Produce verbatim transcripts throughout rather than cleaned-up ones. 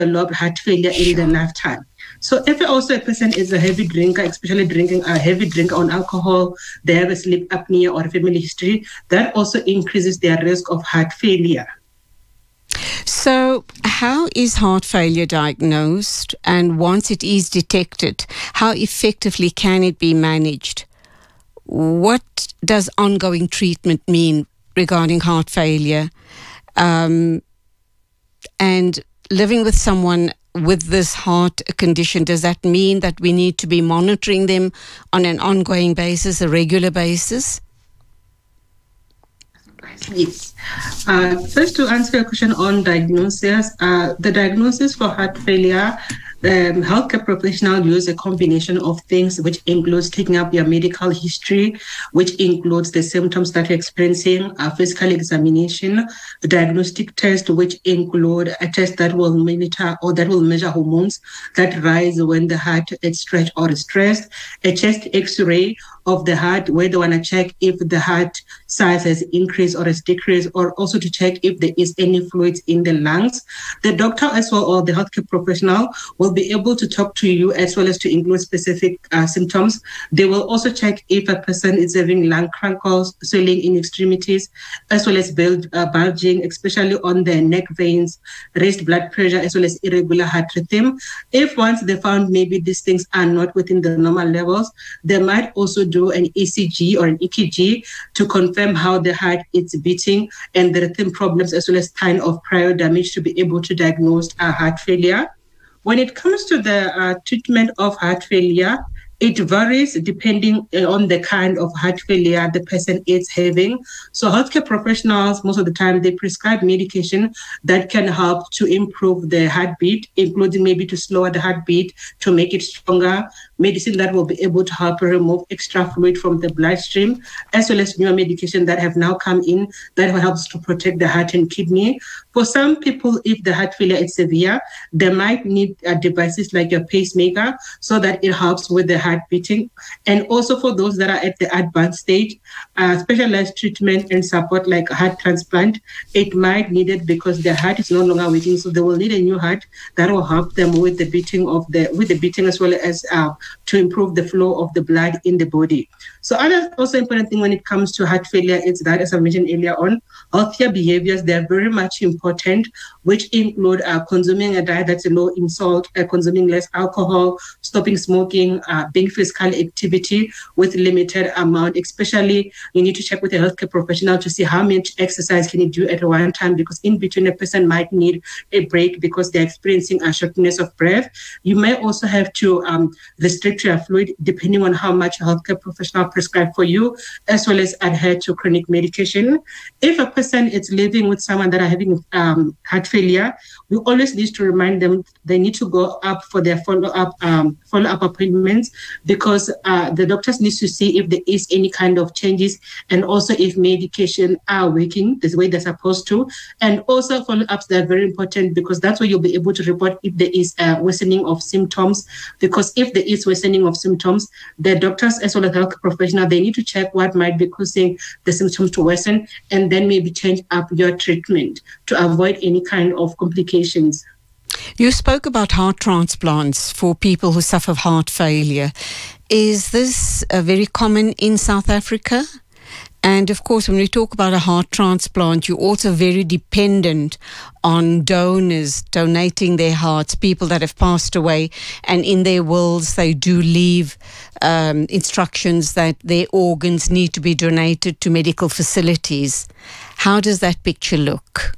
develop heart failure in their lifetime. So if also a person is a heavy drinker, especially drinking a heavy drinker on alcohol, they have a sleep apnea or a family history, that also increases their risk of heart failure. So how is heart failure diagnosed? And once it is detected, how effectively can it be managed? What does ongoing treatment mean regarding heart failure? Um, and living with someone with this heart condition, does that mean that we need to be monitoring them on an ongoing basis, a regular basis? Yes. Uh, first, to answer your question on diagnosis, uh, the diagnosis for heart failure, um, healthcare professionals use a combination of things, which includes taking up your medical history, which includes the symptoms that you're experiencing, a physical examination, a diagnostic test, which include a test that will monitor or that will measure hormones that rise when the heart is stretched or stressed, a chest X-ray of the heart where they want to check if the heart size has increased or has decreased, or also to check if there is any fluids in the lungs. The doctor as well, or the healthcare professional, will be able to talk to you as well as to include specific uh, symptoms. They will also check if a person is having lung crackles, swelling in extremities, as well as build, uh, bulging, especially on the neck veins, raised blood pressure, as well as irregular heart rhythm. If once they found maybe these things are not within the normal levels, they might also do an E C G or an E K G to confirm how the heart is beating and the rhythm problems, as well as sign of prior damage, to be able to diagnose uh, heart failure. When it comes to the uh, treatment of heart failure, it varies depending on the kind of heart failure the person is having. So healthcare professionals, most of the time, they prescribe medication that can help to improve the heartbeat, including maybe to slower the heartbeat, to make it stronger, medicine that will be able to help remove extra fluid from the bloodstream, as well as newer medication that have now come in that helps to protect the heart and kidney. For some people, if the heart failure is severe, they might need uh, devices like a pacemaker so that it helps with the heart beating. And also for those that are at the advanced stage, uh, specialized treatment and support like heart transplant, it might need it because their heart is no longer working, so they will need a new heart that will help them with the beating of the with the beating as well as uh, to improve the flow of the blood in the body. So another also important thing when it comes to heart failure is that, as I mentioned earlier on, healthier behaviors, they're very much important, which include uh, consuming a diet that's low in salt, uh, consuming less alcohol, stopping smoking, uh, being physical activity with limited amount. Especially, you need to check with a healthcare professional to see how much exercise can you do at one time, because in between a person might need a break because they're experiencing a shortness of breath. You may also have to um, restrict your fluid depending on how much a healthcare professional prescribe for you, as well as adhere to chronic medication. If a person is living with someone that are having um, heart failure, we always need to remind them they need to go up for their follow-up um, follow-up appointments, because uh, the doctors need to see if there is any kind of changes, and also if medication are working the way they're supposed to. And also follow-ups, they're very important, because that's where you'll be able to report if there is a worsening of symptoms. Because if there is worsening of symptoms, the doctors as well as health professionals, they need to check what might be causing the symptoms to worsen, and then maybe change up your treatment to avoid any kind of complications. You spoke about heart transplants for people who suffer heart failure. Is this uh, very common in South Africa? And of course, when we talk about a heart transplant, you're also very dependent on donors donating their hearts, people that have passed away, and in their wills they do leave um, instructions that their organs need to be donated to medical facilities. How does that picture look?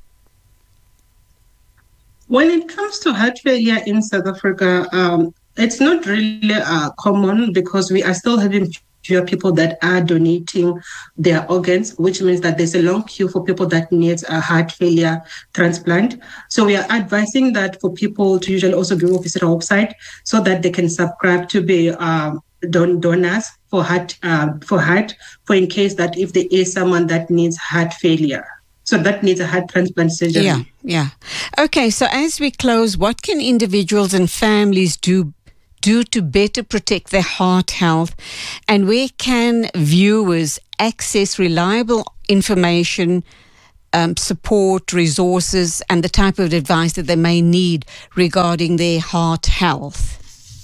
When it comes to heart failure in South Africa, um, it's not really uh, common, because we are still having fewer people that are donating their organs, which means that there's a long queue for people that needs a heart failure transplant. So we are advising that for people to usually also go visit our website so that they can subscribe to be um, don- donors for heart, uh, for heart, for in case that if there is someone that needs heart failure. So that needs a heart transplant surgery. Yeah, yeah. Okay, so as we close, what can individuals and families do do to better protect their heart health, and where can viewers access reliable information um, support, resources, and the type of advice that they may need regarding their heart health?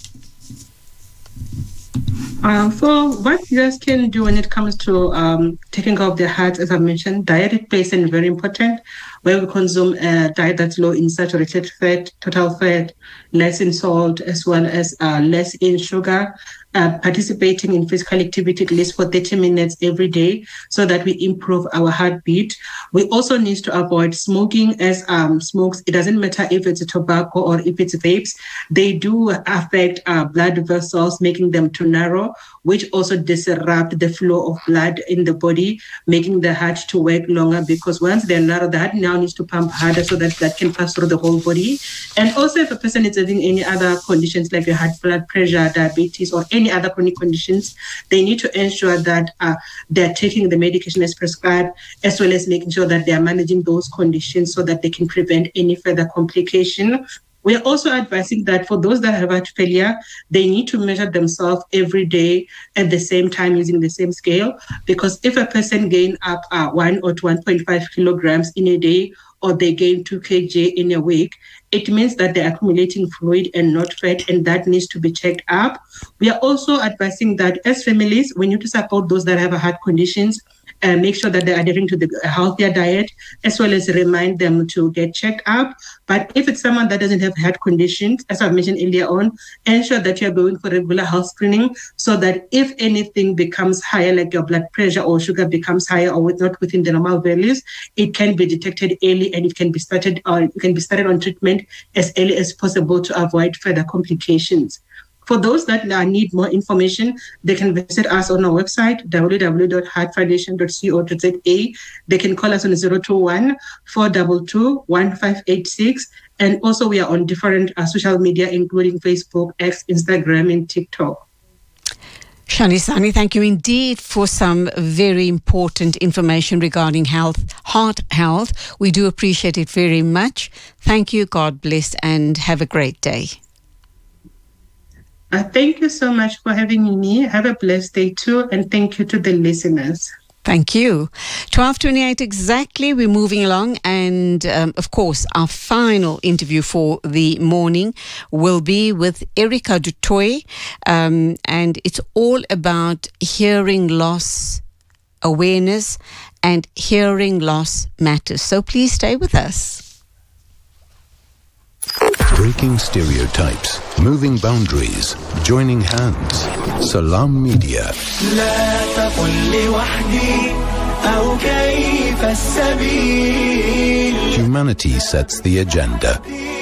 Uh, for what you guys can do when it comes to um, taking care of their hearts, as I mentioned, diet plays a very important, where we consume a diet that's low in saturated fat, total fat, less in salt, as well as uh, less in sugar. Uh, participating in physical activity at least for thirty minutes every day so that we improve our heartbeat. We also need to avoid smoking, as um, smokes, it doesn't matter if it's a tobacco or if it's vapes, they do affect our blood vessels, making them too narrow, which also disrupt the flow of blood in the body, making the heart to work longer, because once they're narrow, the heart now needs to pump harder so that that can pass through the whole body. And also if a person is having any other conditions like a high blood pressure, diabetes, or any other chronic conditions, they need to ensure that uh, they're taking the medication as prescribed, as well as making sure that they're managing those conditions so that they can prevent any further complication. We are also advising that for those that have heart failure, they need to measure themselves every day at the same time using the same scale, because if a person gain up uh, one or one point five kilograms in a day, or they gain two kilograms in a week, it means that they're accumulating fluid and not fat, and that needs to be checked up. We are also advising that as families, we need to support those that have heart conditions and make sure that they're adhering to the healthier diet, as well as remind them to get checked up. But if it's someone that doesn't have heart conditions, as I mentioned earlier on, ensure that you're going for regular health screening so that if anything becomes higher, like your blood pressure or sugar becomes higher or not within the normal values, it can be detected early and it can be started, or you can be started on treatment as early as possible to avoid further complications. For those that need more information, they can visit us on our website, w w w dot heart foundation dot co dot z a. They can call us on zero two one, four two two, one five eight six. And also we are on different uh, social media, including Facebook, X, Instagram, and TikTok. Shanisani, thank you indeed for some very important information regarding health, heart health. We do appreciate it very much. Thank you, God bless, and have a great day. Uh, thank you so much for having me. Have a blessed day too, and thank you to the listeners. Thank you. twelve twenty-eight exactly, we're moving along, and um, of course our final interview for the morning will be with Erica du Toit, um, and it's all about hearing loss awareness, and hearing loss matters. So please stay with us. Breaking stereotypes, moving boundaries, joining hands. Salam Media. Humanity sets the agenda.